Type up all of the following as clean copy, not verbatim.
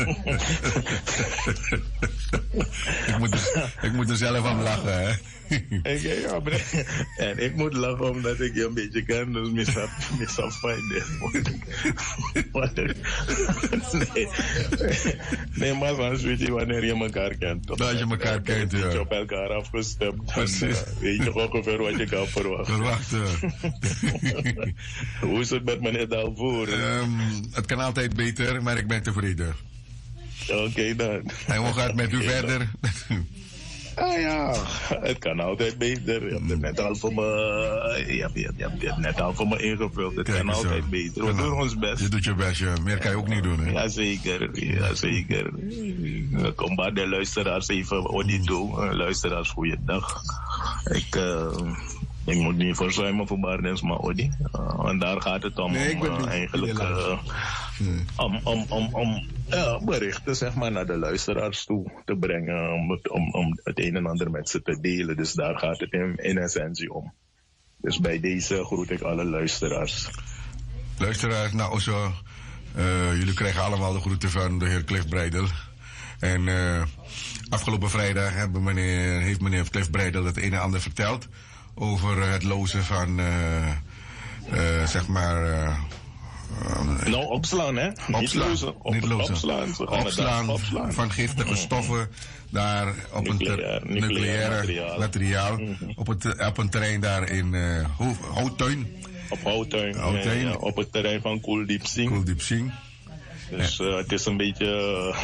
ik moet er zelf aan lachen, hè? En ik moet lachen omdat ik je een beetje ken, dus misap fijn. Nee, maar van zoiets wanneer je elkaar kent. Dat je elkaar kent, ja. Je op elkaar afgestemd. Precies. Weet je ongeveer wat je kan verwachten. Hoe is het met meneer Dalvoer? Het kan altijd beter, maar ik ben tevreden. Oké, dan. En hoe gaat het met u verder? Ja, het kan altijd beter. Je hebt het net al voor me, je hebt het net al voor me ingevuld. Het kan altijd beter. We doen ons best. Je doet je best, ja. Meer kan je ook niet doen, hè? Jazeker. Kom maar de luisteraars even audito. Luisteraars, goeiedag. Ik moet niet verzuimen voor Barnes, maar Odi. En daar gaat het om. Nee, ik ben eigenlijk om berichten zeg maar, naar de luisteraars toe te brengen. Om het een en ander met ze te delen. Dus daar gaat het in essentie om. Dus bij deze groet ik alle luisteraars. Luisteraars, nou zo. Jullie krijgen allemaal de groeten van de heer Cliff Breidel. En afgelopen vrijdag heeft meneer Cliff Breidel het een en ander verteld over het lozen van, zeg maar... opslaan, hè? Niet lozen. Opslaan van giftige stoffen daar op nucleaire materiaal. Op een terrein daar in Houttuin. Op Houttuin. Ja, op het terrein van Kuldeep Singh. Dus het is een beetje...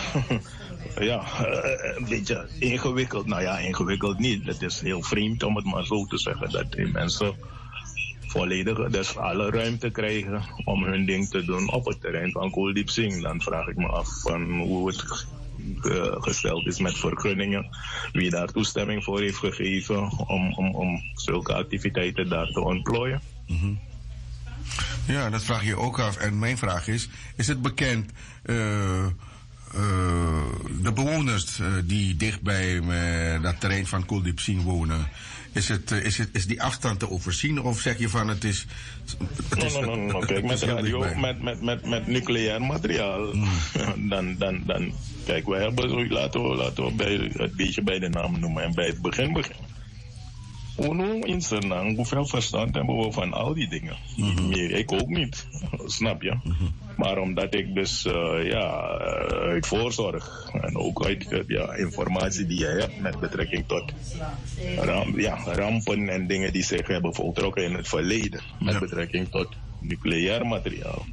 een beetje ingewikkeld. Nou ja, ingewikkeld niet. Het is heel vreemd om het maar zo te zeggen. Dat die mensen volledig dus alle ruimte krijgen om hun ding te doen op het terrein van Kuldeep Singh. Dan vraag ik me af van hoe het gesteld is met vergunningen. Wie daar toestemming voor heeft gegeven om zulke activiteiten daar te ontplooien. Mm-hmm. Ja, dat vraag je ook af. En mijn vraag is het bekend... de bewoners die dichtbij dat terrein van Kuldeep Singh wonen, is die afstand te overzien? Of zeg je van het is... Kijk, met radio, met nucleair materiaal, dan kijk, wij hebben, laten we het beetje bij de naam noemen en bij het begin. Hoeveel verstand hebben we van al die dingen? Meer, ik ook niet, snap je? Maar omdat ik dus uit voorzorg en ook uit informatie die je hebt met betrekking tot rampen en dingen die zich hebben voltrokken in het verleden met betrekking tot nucleair materiaal.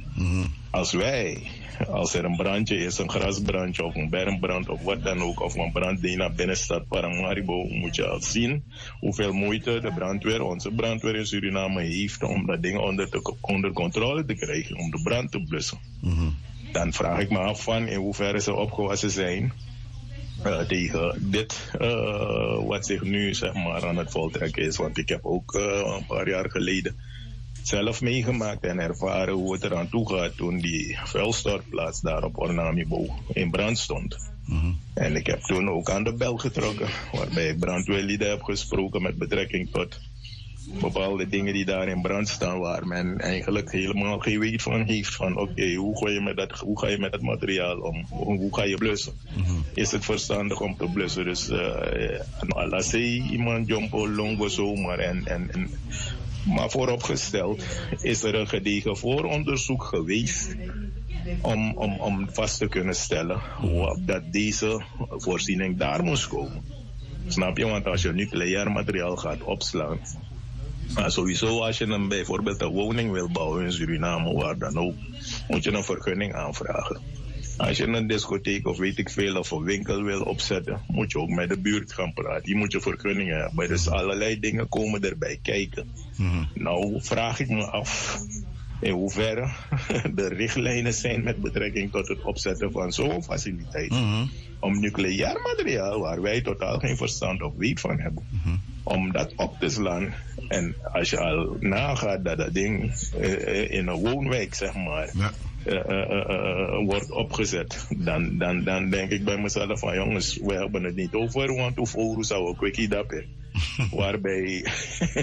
Als er een brandje is, een grasbrandje of een bermbrand of wat dan ook, of een brand die naar binnen staat, Paramaribo, moet je al zien hoeveel moeite onze brandweer in Suriname heeft om dat ding onder controle te krijgen, om de brand te blussen. Dan vraag ik me af van in hoeverre ze opgewassen zijn tegen dit wat zich nu zeg maar aan het voltrekken is. Want ik heb ook een paar jaar geleden zelf meegemaakt en ervaren hoe het eraan toe gaat toen die vuilstortplaats daar op Ornamibo in brand stond. En ik heb toen ook aan de bel getrokken, waarbij ik brandweerlieden heb gesproken met betrekking tot bepaalde dingen die daar in brand staan, waar men eigenlijk helemaal geen weet van heeft. Van oké, hoe ga je met dat materiaal om? Hoe ga je blussen? Is het verstandig om te blussen? Dus laat zeggen, iemand jompo longo zomaar maar vooropgesteld is er een gedegen vooronderzoek geweest om vast te kunnen stellen dat deze voorziening daar moest komen. Snap je? Want als je nucleair materiaal gaat opslaan, maar sowieso als je bijvoorbeeld een woning wil bouwen in Suriname, waar dan ook, moet je een vergunning aanvragen. Als je een discotheek of weet ik veel of een winkel wil opzetten, moet je ook met de buurt gaan praten. Je moet je vergunningen hebben. Dus allerlei dingen komen erbij kijken. Nou vraag ik me af in hoeverre de richtlijnen zijn met betrekking tot het opzetten van zo'n faciliteit. Om nucleair materiaal, waar wij totaal geen verstand of weet van hebben, om dat op te slaan. En als je al nagaat dat dat ding in een woonwijk, zeg maar, wordt opgezet, dan denk ik bij mezelf van jongens, we hebben het niet over, want hoe zou ik kwikkie dat waarbij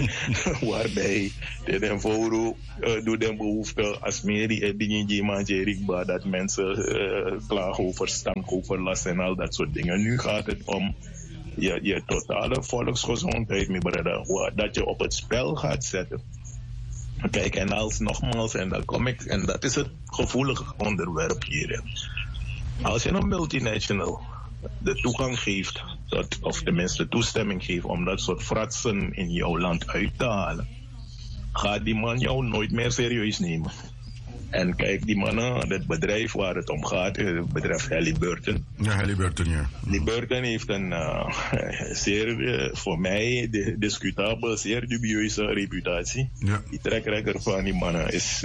de Denvoro door de behoefte als meer die dingen dat mensen klagen over stankoverlast en al dat soort dingen. Nu gaat het om je totale volksgezondheid, mijn brother, dat je op het spel gaat zetten. Kijk, en nogmaals, en dan kom ik, en dat is het gevoelige onderwerp hierin. Als je een multinational de toegang geeft, of tenminste toestemming geeft om dat soort fratsen in jouw land uit te halen, gaat die man jou nooit meer serieus nemen. En kijk, die mannen, het bedrijf waar het om gaat, het bedrijf Halliburton. Ja, Halliburton, ja. Halliburton heeft een zeer, voor mij, discutabel, zeer dubieuze reputatie. Ja. Die trackrecord van die mannen is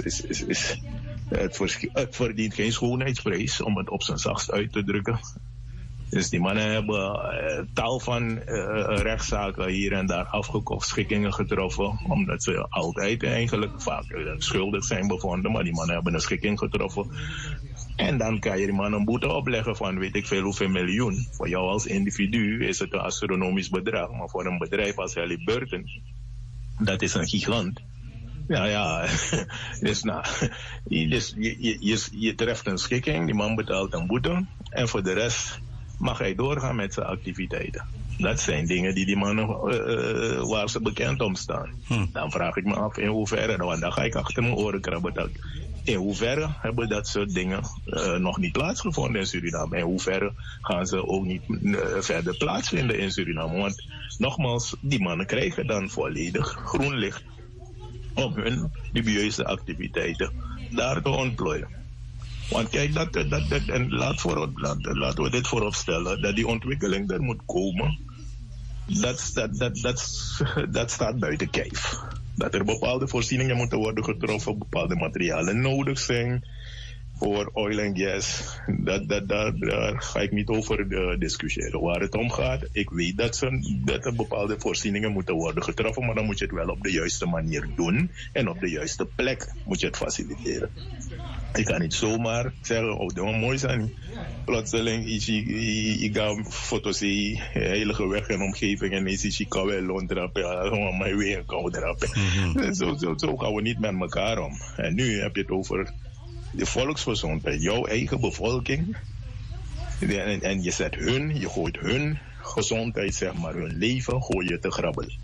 het verdient geen schoonheidsprijs, om het op zijn zachtst uit te drukken. Dus die mannen hebben tal van rechtszaken hier en daar afgekocht, schikkingen getroffen, omdat ze altijd eigenlijk vaak schuldig zijn bevonden, maar die mannen hebben een schikking getroffen. En dan kan je die man een boete opleggen van weet ik veel hoeveel miljoen. Voor jou als individu is het een astronomisch bedrag, maar voor een bedrijf als Halliburton, dat is een gigant. Ja, dus je treft een schikking, die man betaalt een boete en voor de rest mag hij doorgaan met zijn activiteiten. Dat zijn dingen die mannen waar ze bekend om staan. Dan vraag ik me af in hoeverre, want dan ga ik achter mijn oren krabben. In hoeverre hebben dat soort dingen nog niet plaatsgevonden in Suriname? In hoeverre gaan ze ook niet verder plaatsvinden in Suriname? Want nogmaals, die mannen krijgen dan volledig groen licht om hun dubieuze activiteiten daar te ontplooien. Want kijk, en laten we dit voorop stellen, dat die ontwikkeling er moet komen, dat staat buiten kijf. Dat er bepaalde voorzieningen moeten worden getroffen, bepaalde materialen nodig zijn voor oil en gas. Daar ga ik niet over discussiëren. Waar het om gaat, ik weet dat er bepaalde voorzieningen moeten worden getroffen, maar dan moet je het wel op de juiste manier doen en op de juiste plek moet je het faciliteren. Ik kan niet zomaar zeggen, oh, dat is mooi zijn. Plotseling ik ga foto's zien, heilige weg en omgeving en is ik kan wel londrappen, ja, maar weer kan erappen. Zo gaan we niet met elkaar om. En nu heb je het over de volksgezondheid, jouw eigen bevolking. En je gooit hun gezondheid, zeg maar, hun leven, gooi je te grabbelen.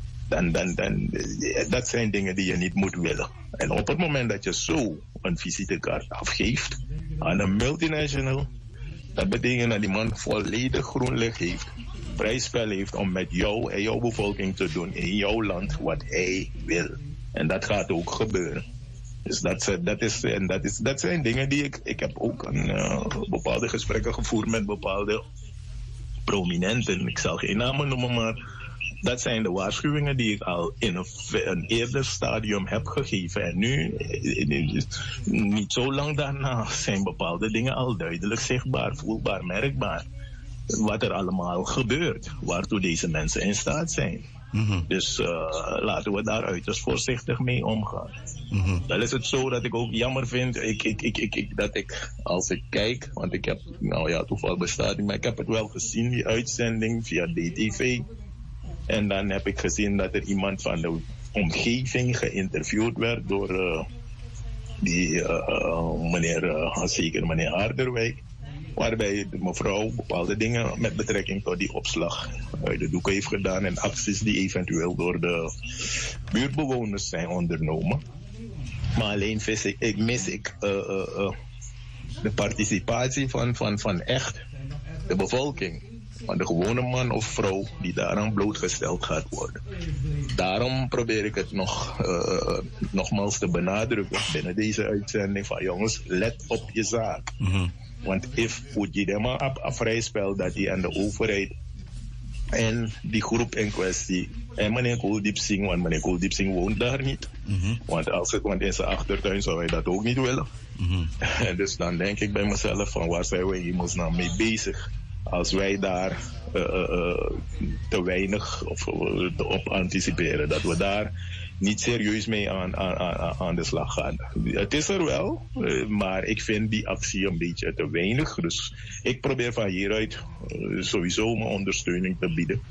Dat zijn dingen die je niet moet willen. En op het moment dat je zo een visitekaart afgeeft aan een multinational, dat betekent dat die man volledig groen licht heeft, vrij spel heeft om met jou en jouw bevolking te doen in jouw land wat hij wil. En dat gaat ook gebeuren. Dus dat zijn dingen die ik heb ook bepaalde gesprekken gevoerd met bepaalde prominenten. Ik zal geen namen noemen, maar dat zijn de waarschuwingen die ik al in een eerder stadium heb gegeven. En nu, niet zo lang daarna, zijn bepaalde dingen al duidelijk zichtbaar, voelbaar, merkbaar. Wat er allemaal gebeurt, waartoe deze mensen in staat zijn. Dus laten we daar uiterst voorzichtig mee omgaan. Dan is het zo dat ik ook jammer vind, dat ik als ik kijk, want ik heb, toeval bestaat niet, maar ik heb het wel gezien, die uitzending via DTV. En dan heb ik gezien dat er iemand van de omgeving geïnterviewd werd door meneer Harderwijk. Waarbij de mevrouw bepaalde dingen met betrekking tot die opslag uit de doek heeft gedaan en acties die eventueel door de buurtbewoners zijn ondernomen. Maar alleen mis ik de participatie van echt de bevolking. Van de gewone man of vrouw die daaraan blootgesteld gaat worden. Daarom probeer ik het nogmaals te benadrukken binnen deze uitzending van jongens, let op je zaak. Want moet je helemaal op vrij spel dat die aan de overheid en die groep in kwestie en meneer Kooldiep Singh, want meneer Kooldiep Singh woont daar niet. Want in zijn achtertuin zou hij dat ook niet willen. En dus dan denk ik bij mezelf van waar zijn we hemelsnaam mee bezig? Als wij daar te weinig op anticiperen, dat we daar niet serieus mee aan de slag gaan. Het is er wel, maar ik vind die actie een beetje te weinig. Dus ik probeer van hieruit sowieso mijn ondersteuning te bieden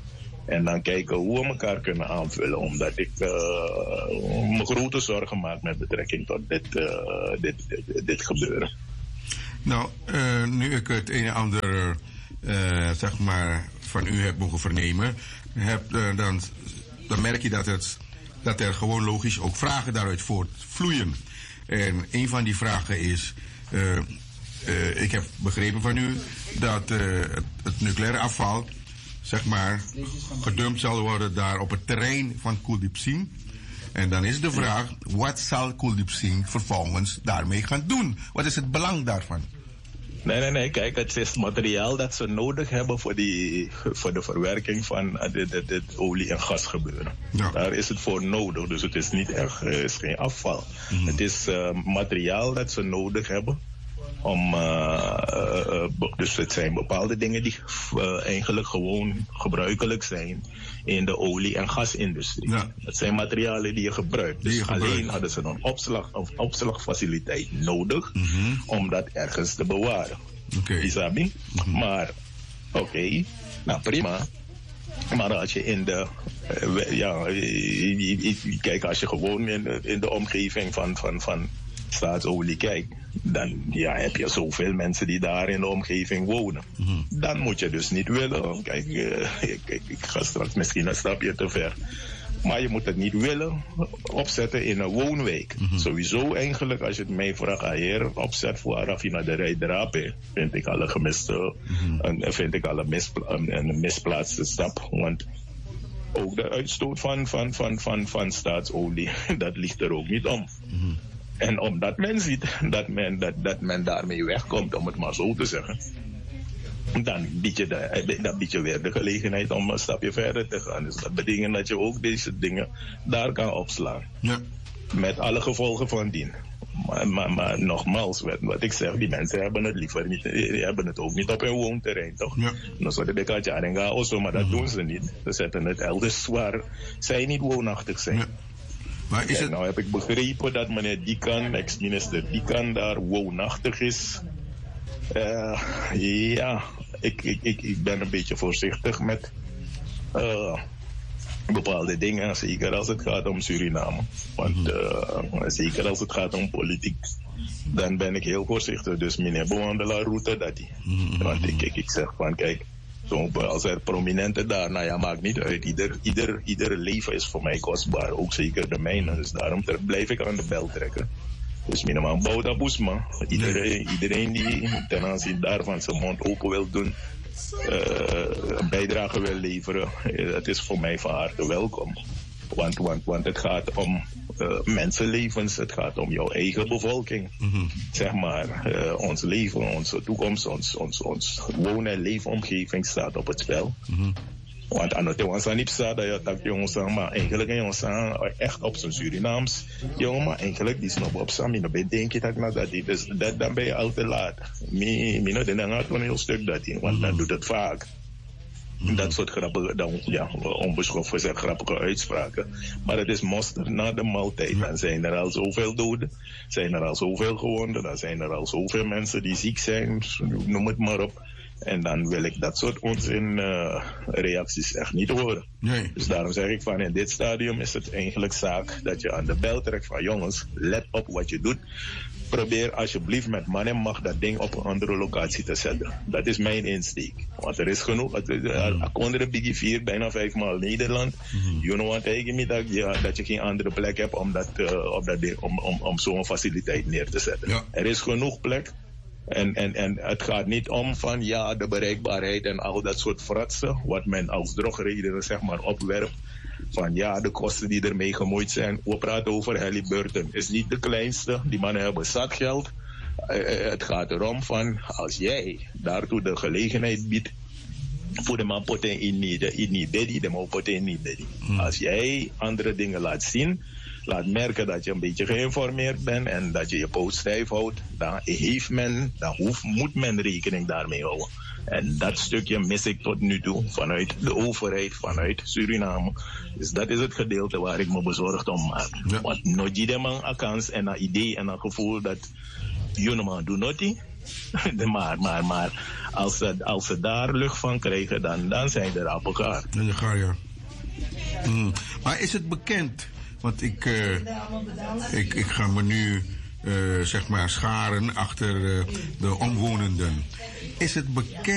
En dan kijken hoe we elkaar kunnen aanvullen. Omdat ik me grote zorgen maak met betrekking tot dit gebeuren. Nou, nu ik het een en ander zeg maar van u heb mogen vernemen, dan merk je dat er gewoon logisch ook vragen daaruit voortvloeien. En een van die vragen is, ik heb begrepen van u dat het nucleaire afval, zeg maar, gedumpt zal worden daar op het terrein van Kuldeep Singh. En dan is de vraag, wat zal Kuldeep Singh vervolgens daarmee gaan doen? Wat is het belang daarvan? Nee. Kijk, het is materiaal dat ze nodig hebben voor de verwerking van dit olie- en gasgebeuren. Ja. Daar is het voor nodig, dus het is niet echt, is geen afval. Het is materiaal dat ze nodig hebben om, dus het zijn bepaalde dingen die eigenlijk gewoon gebruikelijk zijn in de olie- en gasindustrie. Ja. Het zijn materialen die je gebruikt. Dus alleen hadden ze een opslagfaciliteit nodig om dat ergens te bewaren. Isabi? Maar, nou prima. Maar als je in de, kijk, als je gewoon in de omgeving van staatsolie kijkt, dan heb je zoveel mensen die daar in de omgeving wonen. Dan moet je dus niet willen. Kijk, ik ga straks misschien een stapje te ver. Maar je moet het niet willen opzetten in een woonwijk. Sowieso eigenlijk, als je het mij vraagt, hier opzet voor een raffinaderij Drape, vind ik al een gemiste, een misplaatste stap. Want ook de uitstoot van staatsolie, dat ligt er ook niet om. En omdat men ziet dat men daarmee wegkomt, om het maar zo te zeggen, dan bied je weer de gelegenheid om een stapje verder te gaan. Dus dat betekent dat je ook deze dingen daar kan opslaan. Ja. Met alle gevolgen van dien. Maar nogmaals, wat ik zeg, die mensen hebben het liever niet, hebben het ook niet op hun woonterrein, toch? Ja. Dan zouden de Kajarenga also, maar dat doen ze niet. Ze zetten het elders waar zij niet woonachtig zijn. Ja. Maar is het... Nou heb ik begrepen dat meneer Dikan, ex-minister Dikan, daar woonachtig is. Ik ben een beetje voorzichtig met bepaalde dingen, zeker als het gaat om Suriname. Want zeker als het gaat om politiek, dan ben ik heel voorzichtig. Dus meneer Boandela-route, dat die. Want ik zeg van, kijk, als er prominenten daar, nou ja, maakt niet uit. Ieder leven is voor mij kostbaar, ook zeker de mijne. Dus daarom blijf ik aan de bel trekken. Dus minimaal Bouda Boesma. Iedereen die ten aanzien daarvan zijn mond open wil doen, een bijdrage wil leveren, het is voor mij van harte welkom. Want het gaat om mensenlevens, het gaat om jouw eigen bevolking. Zeg maar, ons leven, onze toekomst, ons woon- en leefomgeving staat op het spel. Want aan het jongens aan niet dat jongens maar eigenlijk jongens echt op zijn Surinaams. Jongen, maar eigenlijk die snap op Sami, dan denk je dat die. Dus dan ben je al te laat. Mino dan gaat een heel stuk dat in, want dan doet het vaak. Dat soort grappige, onbeschoft gezegd grappige uitspraken. Maar het is mosterd na de maaltijd. Dan zijn er al zoveel doden, zijn er al zoveel gewonden, dan zijn er al zoveel mensen die ziek zijn, noem het maar op. En dan wil ik dat soort onzin reacties echt niet horen. Nee. Dus daarom zeg ik van in dit stadium is het eigenlijk zaak dat je aan de bel trekt van jongens, let op wat je doet. Probeer alsjeblieft met man en macht dat ding op een andere locatie te zetten. Dat is mijn insteek. Want er is genoeg. Onder de Biggie 4, bijna 5 maal Nederland. You know what, dat je geen andere plek hebt om zo'n faciliteit neer te zetten. Ja. Er is genoeg plek. En het gaat niet om van de bereikbaarheid en al dat soort fratsen, wat men als drogredenen zeg maar opwerpt. Van de kosten die ermee gemoeid zijn. We praten over Halliburton. Is niet de kleinste. Die mannen hebben zat geld. Het gaat erom van als jij daartoe de gelegenheid biedt voor de man poten in niet daddy, de man poten in niet daddy. Als jij andere dingen laat zien, laat merken dat je een beetje geïnformeerd bent en dat je je poot stijf houdt, dan moet men rekening daarmee houden. En dat stukje mis ik tot nu toe vanuit de overheid, vanuit Suriname. Dus dat is het gedeelte waar ik me bezorgd om maak. Ja. Want nooit iedereen een kans en een idee en een gevoel dat jullie man doen noti. Maar als ze daar lucht van krijgen, dan zijn ze er op elkaar. En dan ga je. Maar is het bekend? Want ik ga me nu zeg maar scharen achter de omwonenden. Is het bekend?